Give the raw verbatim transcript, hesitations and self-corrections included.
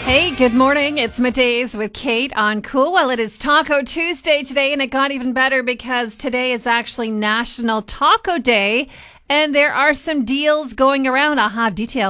Hey, good morning. It's Middays with Kate on Cool. Well, it is Taco Tuesday today, and it got even better because today is actually National Taco Day, and there are some deals going around. I'll have details